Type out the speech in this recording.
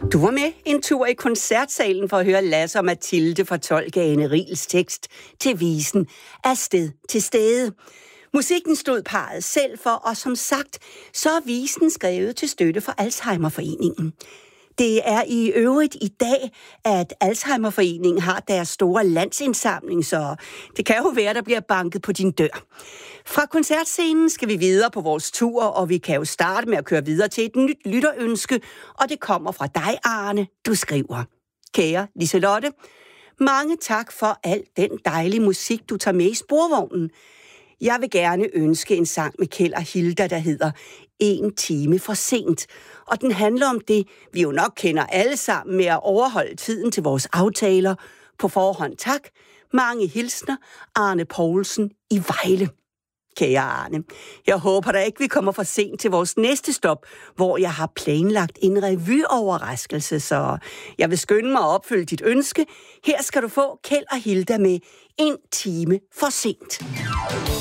Du var med en tur i koncertsalen for at høre Lasse og Mathilde fortolke Ane Riels tekst til visen Afsted til stede. Musikken stod parret selv for, og som sagt, så er visen skrevet til støtte for Alzheimerforeningen. Det er i øvrigt i dag, at Alzheimerforeningen har deres store landsindsamling, så det kan jo være, der bliver banket på din dør. Fra koncertscenen skal vi videre på vores tur, og vi kan jo starte med at køre videre til et nyt lytterønske, og det kommer fra dig, Arne. Du skriver: Kære Liselotte, mange tak for al den dejlige musik, du tager med i sporvognen. Jeg vil gerne ønske en sang med Kjeld og Hilda, der hedder En time for sent. Og den handler om det, vi jo nok kender alle sammen, med at overholde tiden til vores aftaler. På forhånd tak. Mange hilsner, Arne Poulsen i Vejle. Kære Arne, jeg håber da ikke, vi kommer for sent til vores næste stop, hvor jeg har planlagt en revyoverraskelse, så jeg vil skynde mig at opfylde dit ønske. Her skal du få Kjeld og Hilda med En time for sent.